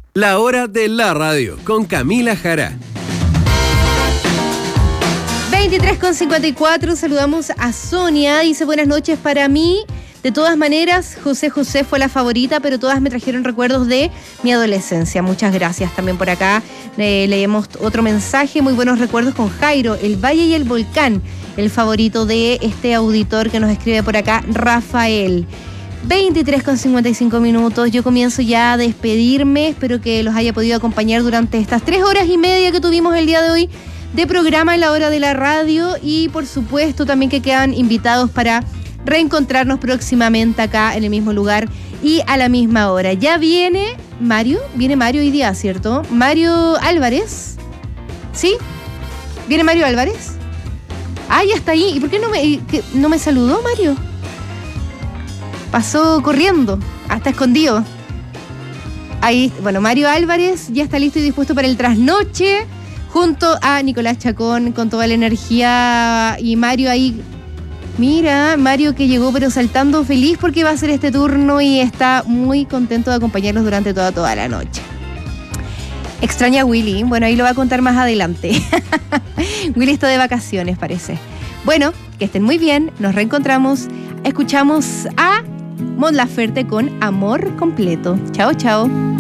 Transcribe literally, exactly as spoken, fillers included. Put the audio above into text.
La hora de la radio con Camila Jara. veintitrés con cincuenta y cuatro, saludamos a Sonia, dice buenas noches para mí. De todas maneras, José José fue la favorita, pero todas me trajeron recuerdos de mi adolescencia. Muchas gracias también por acá. Eh, leemos otro mensaje, muy buenos recuerdos con Jairo, El Valle y el Volcán, el favorito de este auditor que nos escribe por acá, Rafael. veintitrés con cincuenta y cinco minutos, yo comienzo ya a despedirme, espero que los haya podido acompañar durante estas tres horas y media que tuvimos el día de hoy de programa en la hora de la radio y por supuesto también que quedan invitados para reencontrarnos próximamente acá en el mismo lugar y a la misma hora. Ya viene Mario, viene Mario hoy día, ¿cierto? Mario Álvarez, ¿sí? ¿Viene Mario Álvarez? Ah, ya está ahí. ¿Y por qué no me, que, no me saludó Mario? Pasó corriendo, hasta escondido. Ahí, bueno, Mario Álvarez ya está listo y dispuesto para el trasnoche, junto a Nicolás Chacón con toda la energía y Mario ahí. Mira, Mario que llegó pero saltando feliz porque va a hacer este turno y está muy contento de acompañarnos durante toda, toda la noche. Extraña a Willy, bueno, ahí lo va a contar más adelante. Willy está de vacaciones, parece. Bueno, que estén muy bien, nos reencontramos, escuchamos a Mon Laferte con Amor Completo. Chao, chao.